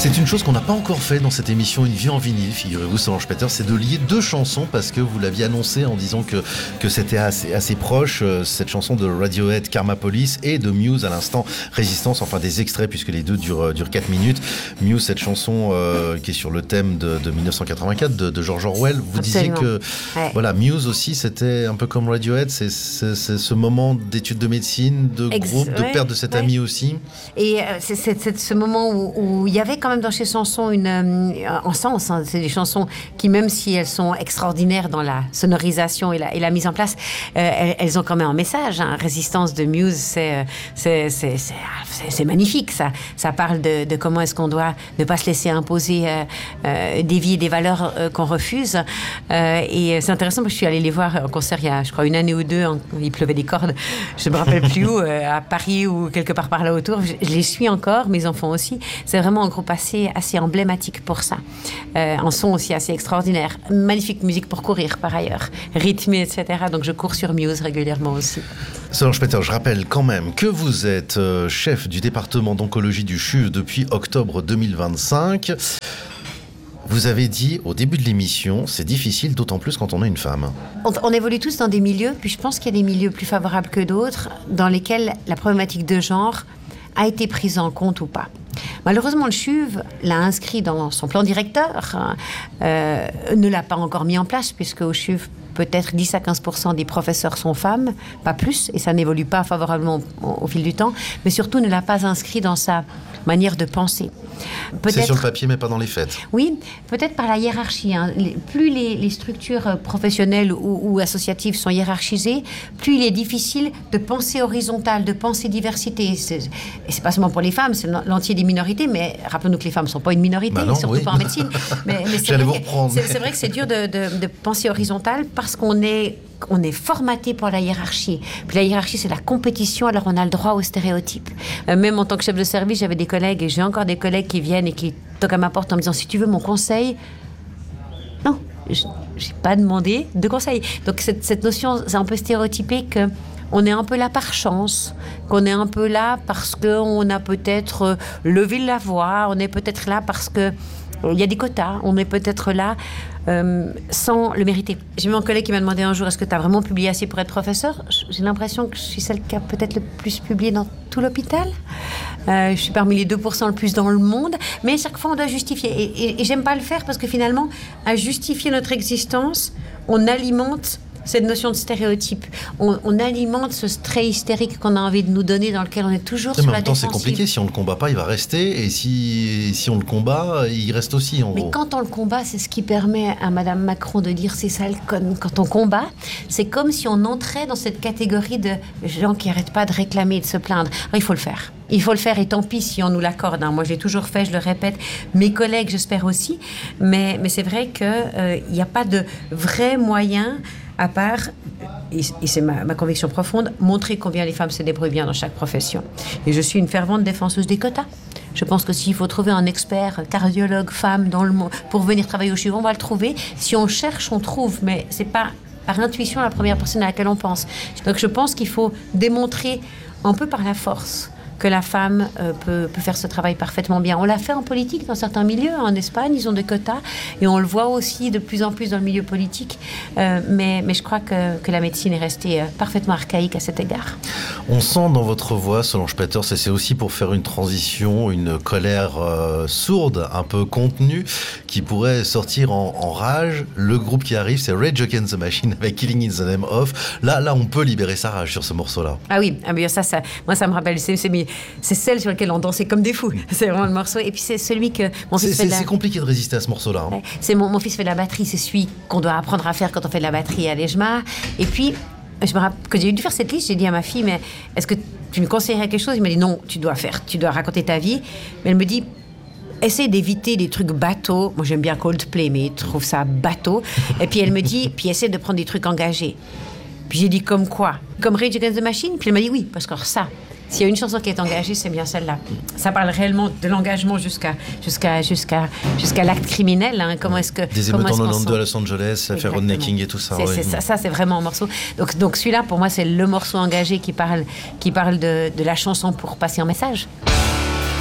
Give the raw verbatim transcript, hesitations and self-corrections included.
C'est une chose qu'on n'a pas encore fait dans cette émission Une vie en vinyle, figurez-vous, Solange Peters, c'est de lier deux chansons parce que vous l'aviez annoncé en disant que, que c'était assez, assez proche, euh, cette chanson de Radiohead, Karma Police, et de Muse à l'instant, Résistance, enfin des extraits puisque les deux durent, durent quatre minutes. Muse, cette chanson euh, qui est sur le thème de, de dix-neuf cent quatre-vingt-quatre de, de George Orwell. Vous Absolument. disiez que ouais. voilà, Muse aussi, c'était un peu comme Radiohead, c'est, c'est, c'est ce moment d'études de médecine, de Ex- groupe, de ouais, perte de cet ouais. ami aussi. Et euh, c'est, c'est, c'est ce moment où, où il y avait quand même dans ces chansons une, euh, en sens, hein, c'est des chansons qui, même si elles sont extraordinaires dans la sonorisation et la, et la mise en place, euh, elles, elles ont quand même un message. Hein. Résistance de Muse, c'est, c'est, c'est, c'est, c'est, c'est magnifique. Ça, ça parle de, de comment est-ce qu'on doit ne pas se laisser imposer euh, euh, des vies et des valeurs euh, qu'on refuse. Euh, et c'est intéressant parce que je suis allée les voir en concert il y a, je crois, une année ou deux. Hein, il pleuvait des cordes. Je ne me rappelle plus où, euh, à Paris ou quelque part par là autour. Je, je les suis encore, mes enfants aussi. C'est vraiment un groupe assez, assez emblématique pour ça. Euh, un son aussi assez extraordinaire. Magnifique musique pour courir, par ailleurs. Rythmée, et cetera. Donc, je cours sur Muse régulièrement aussi. Solange Peters, je rappelle quand même que vous êtes euh, chef du département d'oncologie du C H U V depuis octobre deux mille vingt-cinq. Vous avez dit au début de l'émission, c'est difficile, d'autant plus quand on est une femme. On, on évolue tous dans des milieux, puis je pense qu'il y a des milieux plus favorables que d'autres, dans lesquels la problématique de genre a été prise en compte ou pas. Malheureusement, le C H U V l'a inscrit dans son plan directeur, euh, ne l'a pas encore mis en place, puisque au C H U V, peut-être dix à quinze pour cent des professeurs sont femmes, pas plus, et ça n'évolue pas favorablement au, au fil du temps, mais surtout ne l'a pas inscrit dans sa manière de penser. Peut-être, c'est sur le papier, mais pas dans les faits. Oui, peut-être par la hiérarchie. Hein. Les, plus les, les structures professionnelles ou, ou associatives sont hiérarchisées, plus il est difficile de penser horizontal, de penser diversité. C'est, et c'est pas seulement pour les femmes, c'est l'entier des minorités, mais rappelons-nous que les femmes ne sont pas une minorité, bah non, surtout oui. pas en médecine. Mais, mais c'est, J'allais vrai vous reprendre. C'est, c'est vrai que c'est dur de, de, de penser horizontal parce qu'on est... on est formaté pour la hiérarchie. Puis la hiérarchie, c'est la compétition, alors on a le droit aux stéréotypes. Euh, même en tant que chef de service, j'avais des collègues, et j'ai encore des collègues qui viennent et qui toquent à ma porte en me disant « Si tu veux mon conseil ?» Non, je n'ai pas demandé de conseil. Donc cette, cette notion, c'est un peu stéréotypé que on est un peu là par chance, qu'on est un peu là parce qu'on a peut-être levé la voix, on est peut-être là parce que il y a des quotas, on est peut-être là euh, sans le mériter. J'ai eu un collègue qui m'a demandé un jour, est-ce que tu as vraiment publié assez pour être professeur ? J'ai l'impression que je suis celle qui a peut-être le plus publié dans tout l'hôpital. Euh, je suis parmi les deux pour cent le plus dans le monde, mais chaque fois on doit justifier. Et, et, et j'aime pas le faire parce que finalement, à justifier notre existence, on alimente cette notion de stéréotype. On, on alimente ce trait hystérique qu'on a envie de nous donner, dans lequel on est toujours mais sur en la même temps, défensive. c'est compliqué. Si on ne le combat pas, il va rester. Et si, si on le combat, il reste aussi, en Mais gros. quand on le combat, c'est ce qui permet à Madame Macron de dire c'est ça le con. Quand on combat, c'est comme si on entrait dans cette catégorie de gens qui n'arrêtent pas de réclamer et de se plaindre. Alors, il faut le faire. Il faut le faire, et tant pis si on nous l'accorde. Hein. Moi, je l'ai toujours fait, je le répète. Mes collègues, j'espère aussi. Mais, mais c'est vrai qu'il n'y euh, a pas de vrai moyen à part, et, et c'est ma, ma conviction profonde, montrer combien les femmes se débrouillent bien dans chaque profession. Et je suis une fervente défenseuse des quotas. Je pense que s'il faut trouver un expert cardiologue femme dans le monde pour venir travailler au C H U V, on va le trouver. Si on cherche, on trouve, mais c'est pas par intuition la première personne à laquelle on pense. Donc je pense qu'il faut démontrer un peu par la force que la femme euh, peut, peut faire ce travail parfaitement bien. On l'a fait en politique dans certains milieux. En Espagne, ils ont des quotas. Et on le voit aussi de plus en plus dans le milieu politique. Euh, mais, mais je crois que, que la médecine est restée euh, parfaitement archaïque à cet égard. On sent dans votre voix, Solange Peters, et c'est aussi pour faire une transition, une colère euh, sourde, un peu contenue, qui pourrait sortir en, en rage. Le groupe qui arrive, c'est Rage Against the Machine avec Killing in the Name of. Là, là, on peut libérer sa rage sur ce morceau-là. Ah oui, ah bien ça, ça, moi ça me rappelle, c'est, c'est, c'est celle sur laquelle on dansait comme des fous. C'est vraiment le morceau. Et puis c'est celui que mon fils c'est, fait de la... c'est compliqué de résister à ce morceau-là. Hein. Ouais, c'est mon, mon fils fait de la batterie, c'est celui qu'on doit apprendre à faire quand on fait de la batterie à l'E J M A. Et puis, je me rappelle que j'ai dû faire cette liste, j'ai dit à ma fille, mais est-ce que tu me conseillerais quelque chose ? Il m'a dit non, tu dois faire, tu dois raconter ta vie. Mais elle me dit, essaie d'éviter des trucs bateaux. Moi, j'aime bien Coldplay, mais je trouve ça bateau. Et puis elle me dit, puis essaie de prendre des trucs engagés. Puis j'ai dit, comme quoi ? Comme Rage Against the Machine ? Puis elle m'a dit, oui, parce que ça, s'il y a une chanson qui est engagée, c'est bien celle-là. Ça parle réellement de l'engagement jusqu'à, jusqu'à, jusqu'à, jusqu'à l'acte criminel. Hein. Comment est-ce que... Des émeutes en quatre-vingt-deux à Los Angeles, l'affaire Rodney King et tout ça. C'est, oui. c'est ça, ça, c'est vraiment un morceau. Donc, donc celui-là, pour moi, c'est le morceau engagé qui parle, qui parle de, de la chanson pour passer un message.